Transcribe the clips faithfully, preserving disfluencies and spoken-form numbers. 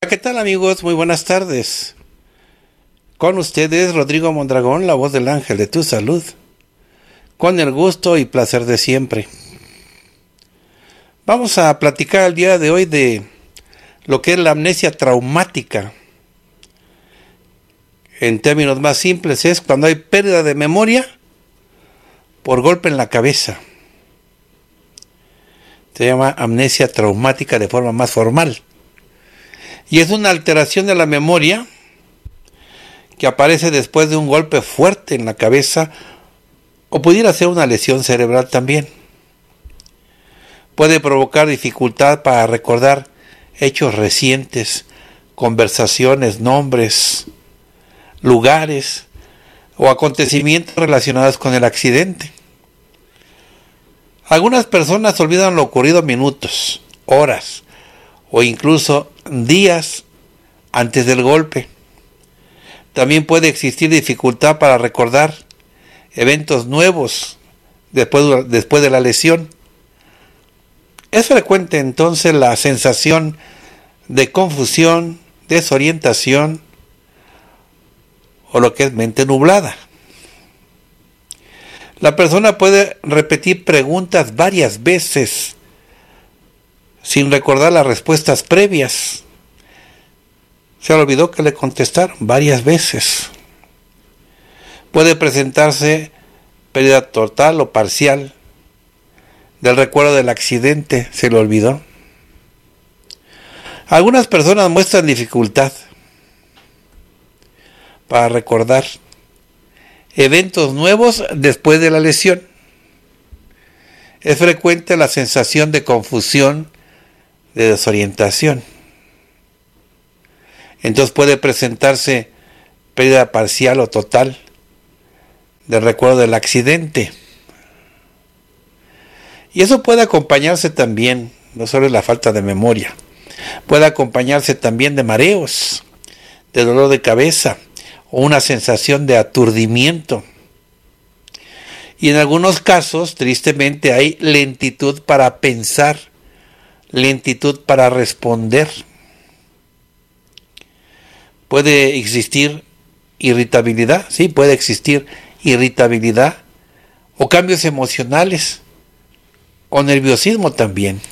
¿qué tal amigos? Muy buenas tardes. Con ustedes Rodrigo Mondragón, la voz del ángel de tu salud. Con el gusto y placer de siempre. Vamos a platicar el día de hoy de lo que es la amnesia traumática. En términos más simples es cuando hay pérdida de memoria por golpe en la cabeza. Se llama amnesia traumática de forma más formal. Y es una alteración de la memoria que aparece después de un golpe fuerte en la cabeza o pudiera ser una lesión cerebral también. Puede provocar dificultad para recordar hechos recientes, conversaciones, nombres, lugares o acontecimientos relacionados con el accidente. Algunas personas olvidan lo ocurrido minutos, horas o incluso días antes del golpe. También puede existir dificultad para recordar eventos nuevos después, después de la lesión. Es frecuente entonces la sensación de confusión, desorientación o lo que es mente nublada. La persona puede repetir preguntas varias veces sin recordar las respuestas previas. Se le olvidó que le contestaron varias veces. Puede presentarse pérdida total o parcial del recuerdo del accidente, se le olvidó. Algunas personas muestran dificultad para recordar eventos nuevos después de la lesión. Es frecuente la sensación de confusión, de desorientación. Entonces puede presentarse pérdida parcial o total del recuerdo del accidente. Y eso puede acompañarse también, no solo de la falta de memoria, puede acompañarse también de mareos, de dolor de cabeza o una sensación de aturdimiento. Y en algunos casos, tristemente, hay lentitud para pensar, lentitud para responder. Puede existir irritabilidad, sí, puede existir irritabilidad o cambios emocionales o nerviosismo también.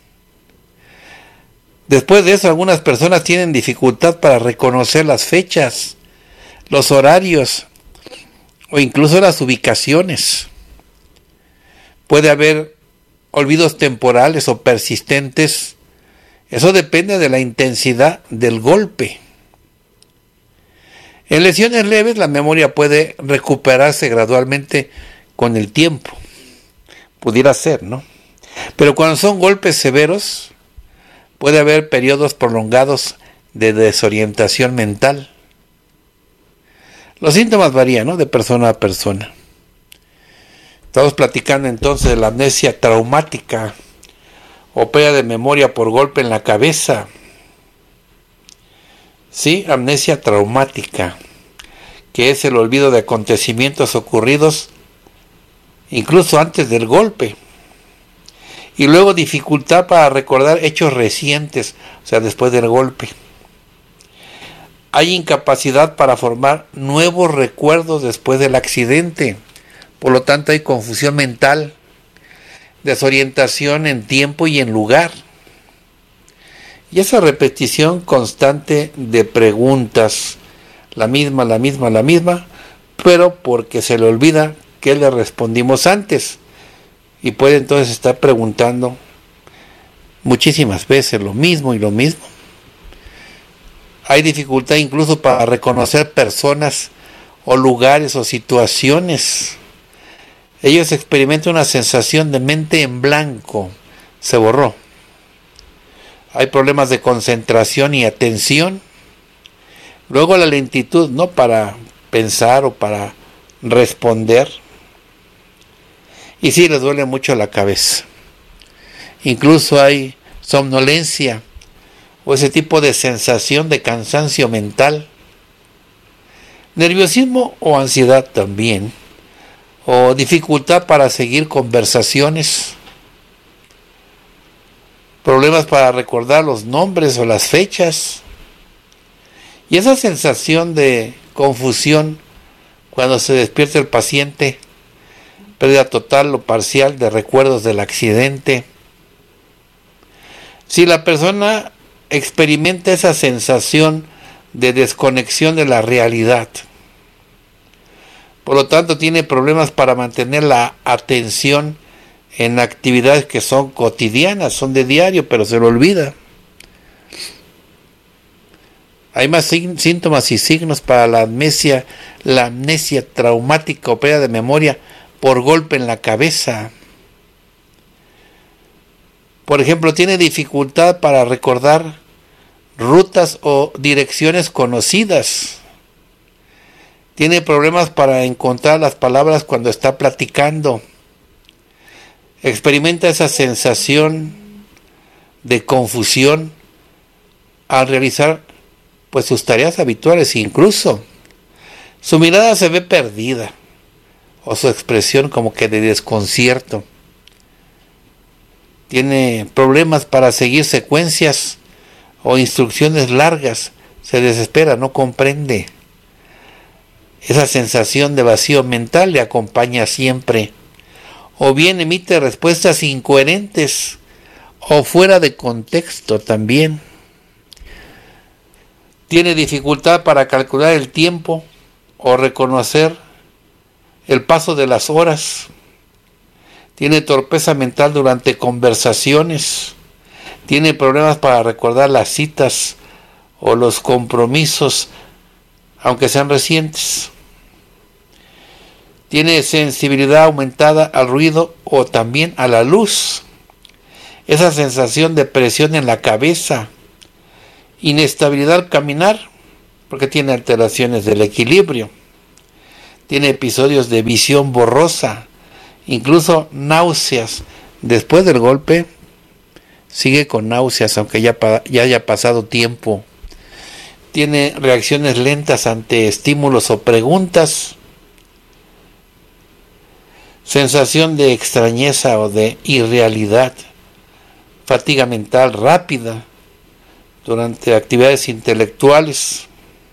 Después de eso, algunas personas tienen dificultad para reconocer las fechas, los horarios o incluso las ubicaciones. Puede haber olvidos temporales o persistentes. Eso depende de la intensidad del golpe. En lesiones leves la memoria puede recuperarse gradualmente con el tiempo. Pudiera ser, ¿no? Pero cuando son golpes severos, puede haber periodos prolongados de desorientación mental. Los síntomas varían, ¿no?, de persona a persona. Estamos platicando entonces de la amnesia traumática o pérdida de memoria por golpe en la cabeza. Sí, amnesia traumática, que es el olvido de acontecimientos ocurridos incluso antes del golpe. Y luego dificultad para recordar hechos recientes, o sea, después del golpe. Hay incapacidad para formar nuevos recuerdos después del accidente. Por lo tanto, hay confusión mental, desorientación en tiempo y en lugar. Y esa repetición constante de preguntas, la misma, la misma, la misma, pero porque se le olvida que le respondimos antes. Y puede entonces estar preguntando muchísimas veces lo mismo y lo mismo. Hay dificultad incluso para reconocer personas o lugares o situaciones. Ellos experimentan una sensación de mente en blanco, se borró. Hay problemas de concentración y atención. Luego la lentitud, no para pensar o para responder. Y sí, les duele mucho la cabeza. Incluso hay somnolencia o ese tipo de sensación de cansancio mental. Nerviosismo o ansiedad también. O dificultad para seguir conversaciones. Problemas para recordar los nombres o las fechas. Y esa sensación de confusión cuando se despierta el paciente, pérdida total o parcial de recuerdos del accidente. Si la persona experimenta esa sensación de desconexión de la realidad, por lo tanto tiene problemas para mantener la atención en actividades que son cotidianas, son de diario, pero se lo olvida. Hay más síntomas y signos para la amnesia, la amnesia traumática o pérdida de memoria por golpe en la cabeza. Por ejemplo, tiene dificultad para recordar rutas o direcciones conocidas. Tiene problemas para encontrar las palabras cuando está platicando. Experimenta esa sensación de confusión al realizar pues sus tareas habituales. Incluso su mirada se ve perdida o su expresión como que de desconcierto. Tiene problemas para seguir secuencias o instrucciones largas, se desespera, no comprende. Esa sensación de vacío mental le acompaña siempre. O bien emite respuestas incoherentes o fuera de contexto también. Tiene dificultad para calcular el tiempo o reconocer el paso de las horas. Tiene torpeza mental durante conversaciones. Tiene problemas para recordar las citas o los compromisos, aunque sean recientes. Tiene sensibilidad aumentada al ruido o también a la luz. Esa sensación de presión en la cabeza. Inestabilidad al caminar, porque tiene alteraciones del equilibrio. Tiene episodios de visión borrosa, incluso náuseas. Después del golpe, sigue con náuseas, aunque ya, ya haya pasado tiempo. Tiene reacciones lentas ante estímulos o preguntas. Sensación de extrañeza o de irrealidad. Fatiga mental rápida durante actividades intelectuales.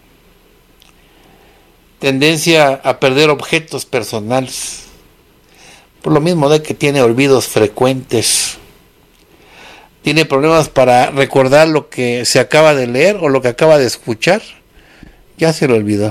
Tendencia a perder objetos personales. Por lo mismo de que tiene olvidos frecuentes. Tiene problemas para recordar lo que se acaba de leer o lo que acaba de escuchar. Ya se lo olvidó.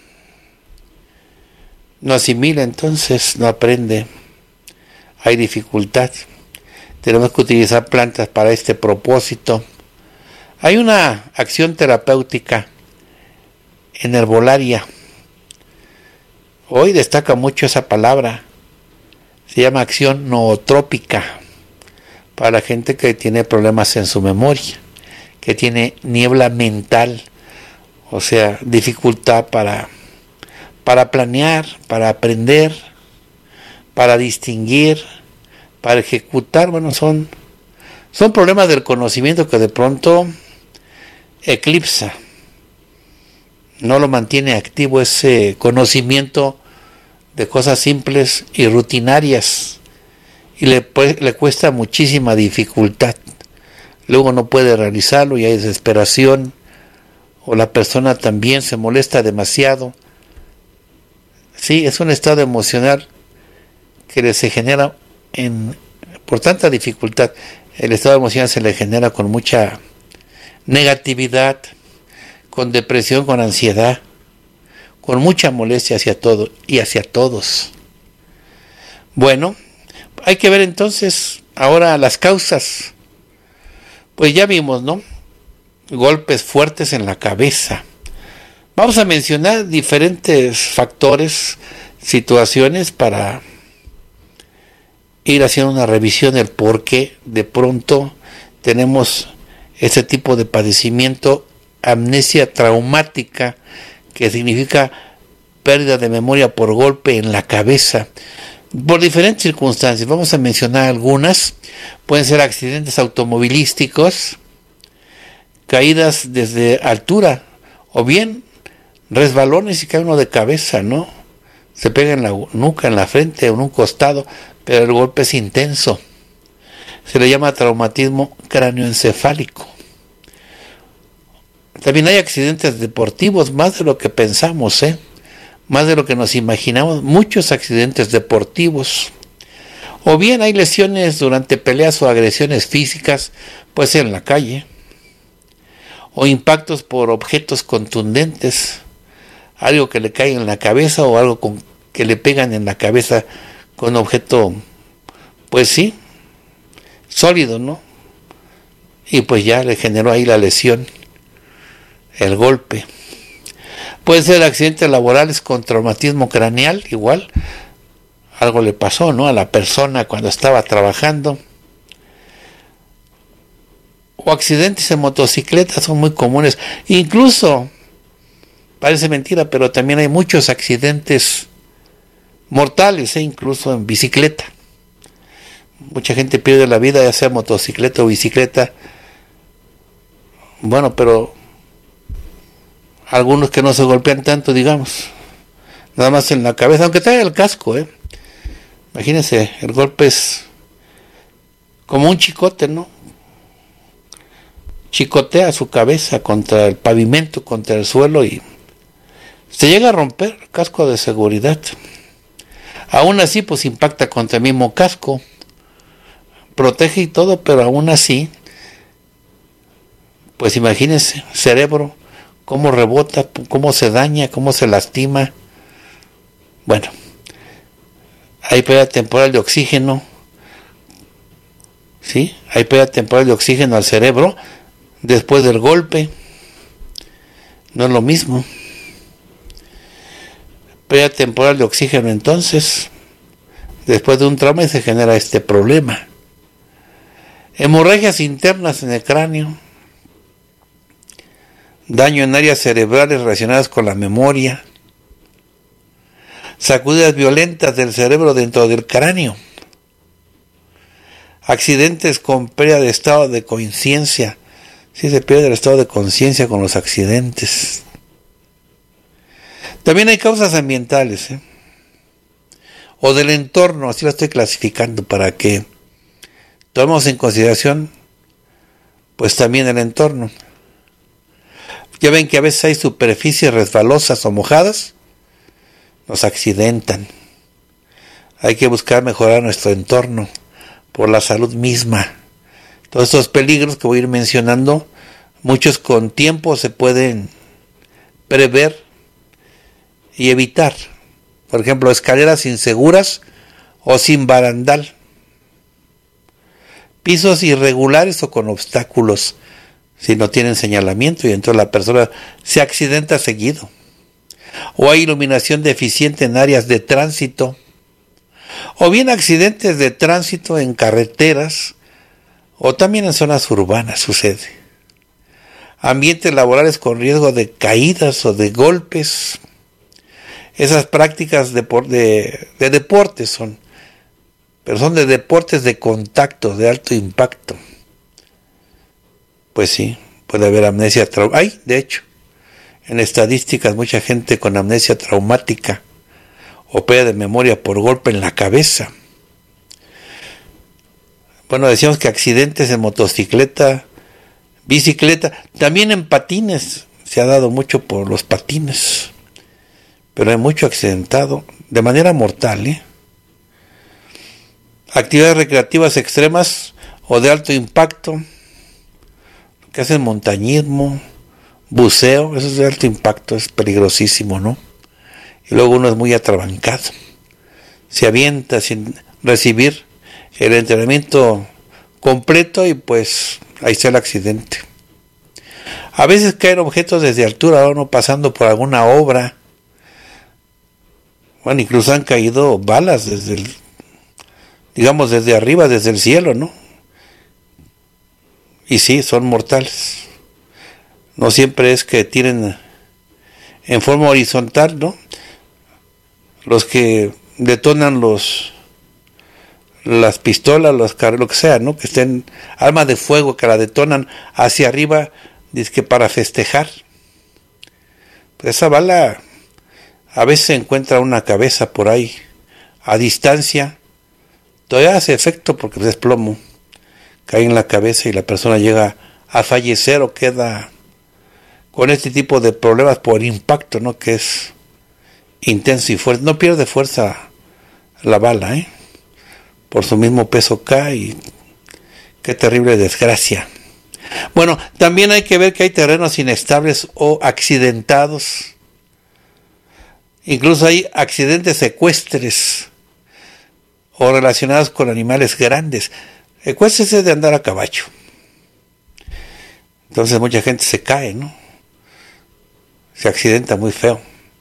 No asimila, entonces no aprende. Hay dificultad. Tenemos que utilizar plantas para este propósito. Hay una acción terapéutica en herbolaria. Hoy destaca mucho esa palabra. Se llama acción nootrópica. Para la gente que tiene problemas en su memoria, que tiene niebla mental, o sea, dificultad para, para planear, para aprender, para distinguir, para ejecutar. Bueno, son, son problemas del conocimiento que de pronto eclipsa, no lo mantiene activo ese conocimiento de cosas simples y rutinarias. Y le, le cuesta muchísima dificultad. Luego no puede realizarlo y hay desesperación. O la persona también se molesta demasiado. Sí, es un estado emocional que le se genera en, por tanta dificultad. El estado emocional se le genera con mucha negatividad, con depresión, con ansiedad, con mucha molestia hacia todo y hacia todos. Bueno, hay que ver entonces ahora las causas. Pues ya vimos, ¿no? Golpes fuertes en la cabeza. Vamos a mencionar diferentes factores, situaciones para ir haciendo una revisión del por qué de pronto tenemos ese tipo de padecimiento, amnesia traumática, que significa pérdida de memoria por golpe en la cabeza. Por diferentes circunstancias, vamos a mencionar algunas. Pueden ser accidentes automovilísticos, caídas desde altura, o bien resbalones y cae uno de cabeza, ¿no? Se pega en la nuca, en la frente o en un costado, pero el golpe es intenso. Se le llama traumatismo cráneoencefálico. También hay accidentes deportivos, más de lo que pensamos, ¿eh? Más de lo que nos imaginamos, muchos accidentes deportivos. O bien hay lesiones durante peleas o agresiones físicas, puede ser en la calle. O impactos por objetos contundentes, algo que le cae en la cabeza o algo con, que le pegan en la cabeza con objeto, pues sí, sólido, ¿no? Y pues ya le generó ahí la lesión, el golpe. Puede ser accidentes laborales con traumatismo craneal, igual, algo le pasó, ¿no?, a la persona cuando estaba trabajando. O accidentes en motocicleta son muy comunes. Incluso, parece mentira, pero también hay muchos accidentes mortales, ¿eh?, incluso en bicicleta. Mucha gente pierde la vida, ya sea motocicleta o bicicleta. Bueno, pero algunos que no se golpean tanto, digamos, nada más en la cabeza, aunque traiga el casco, ¿eh? Imagínense, el golpe es como un chicote, ¿no? Chicotea su cabeza contra el pavimento, contra el suelo y se llega a romper el casco de seguridad. Aún así, pues impacta contra el mismo casco, protege y todo, pero aún así, pues imagínense, cerebro, cómo rebota, cómo se daña, cómo se lastima. Bueno, hay pérdida temporal de oxígeno, ¿sí? Hay pérdida temporal de oxígeno al cerebro después del golpe. No es lo mismo. Pérdida temporal de oxígeno, entonces, después de un trauma, y se genera este problema. Hemorragias internas en el cráneo, daño en áreas cerebrales relacionadas con la memoria, sacudidas violentas del cerebro dentro del cráneo, accidentes con pérdida de estado de conciencia. Sí, se pierde el estado de conciencia con los accidentes. También hay causas ambientales, ¿eh?, o del entorno, así lo estoy clasificando para que tomemos en consideración pues también el entorno. Ya ven que a veces hay superficies resbalosas o mojadas, nos accidentan. Hay que buscar mejorar nuestro entorno por la salud misma. Todos estos peligros que voy a ir mencionando, muchos con tiempo se pueden prever y evitar. Por ejemplo, escaleras inseguras o sin barandal, pisos irregulares o con obstáculos si no tienen señalamiento y entonces la persona se accidenta seguido. O hay iluminación deficiente en áreas de tránsito, o bien accidentes de tránsito en carreteras o también en zonas urbanas sucede. Ambientes laborales con riesgo de caídas o de golpes. Esas prácticas de, de, de deportes son, pero son de deportes de contacto, de alto impacto. Pues sí, puede haber amnesia traumática. Hay, de hecho, en estadísticas, mucha gente con amnesia traumática o pérdida de memoria por golpe en la cabeza. Bueno, decíamos que accidentes en motocicleta, bicicleta, también en patines, se ha dado mucho por los patines, pero hay mucho accidentado, de manera mortal, ¿eh? Actividades recreativas extremas o de alto impacto, que hacen montañismo, buceo, eso es de alto impacto, es peligrosísimo, ¿no? Y luego uno es muy atrabancado, se avienta sin recibir el entrenamiento completo y pues ahí está el accidente. A veces caen objetos desde altura, uno pasando por alguna obra. Bueno, incluso han caído balas desde el, digamos desde arriba, desde el cielo, ¿no? Y sí, son mortales. No siempre es que tiren en forma horizontal, ¿no? Los que detonan los las pistolas, los lo que sea, ¿no? Que estén armas de fuego que la detonan hacia arriba, dizque para festejar. Pues esa bala a veces se encuentra una cabeza por ahí a distancia, todavía hace efecto porque es plomo, cae en la cabeza y la persona llega a fallecer o queda con este tipo de problemas por impacto, ¿no? Que es intenso y fuerte. No pierde fuerza la bala, ¿eh? Por su mismo peso cae y qué terrible desgracia. Bueno, también hay que ver que hay terrenos inestables o accidentados. Incluso hay accidentes ecuestres o relacionados con animales grandes. Ecuestres es de andar a caballo. Entonces mucha gente se cae, ¿no? Se accidenta muy feo.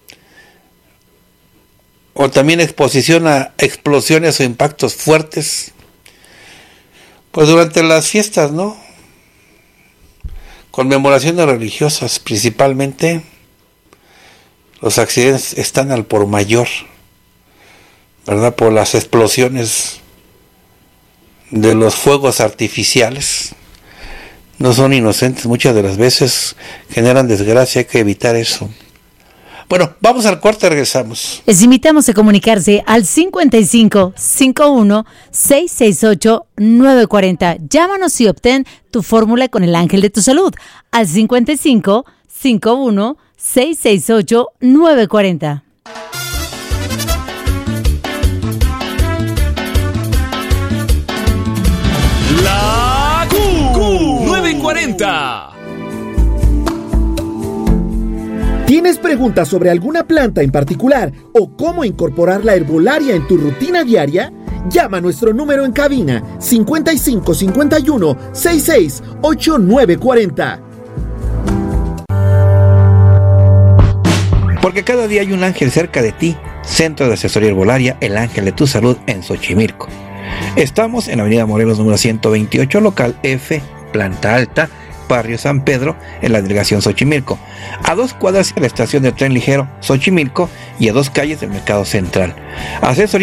O también exposición a explosiones o impactos fuertes. Pues durante las fiestas, ¿no? Conmemoraciones religiosas principalmente, los accidentes están al por mayor, ¿verdad? Por las explosiones de los fuegos artificiales. No son inocentes, muchas de las veces generan desgracia, hay que evitar eso. Bueno, vamos al corte, regresamos. Les invitamos a comunicarse al cincuenta y cinco, cincuenta y uno, seiscientos sesenta y ocho, novecientos cuarenta. Llámanos y obtén tu fórmula con el ángel de tu salud al cincuenta y cinco, cincuenta y uno, seiscientos sesenta y ocho, novecientos cuarenta. La Q, nueve cuarenta. ¿Tienes preguntas sobre alguna planta en particular o cómo incorporar la herbolaria en tu rutina diaria? Llama a nuestro número en cabina cincuenta y cinco, cincuenta y uno, sesenta y seis, ochenta y nueve cuarenta. Porque cada día hay un ángel cerca de ti. Centro de Asesoría Herbolaria, el ángel de tu salud en Xochimilco. Estamos en Avenida Morelos número ciento veintiocho, local F, planta alta, Barrio San Pedro, en la delegación Xochimilco, a dos cuadras de la estación de tren ligero Xochimilco y a dos calles del Mercado Central. Asesoría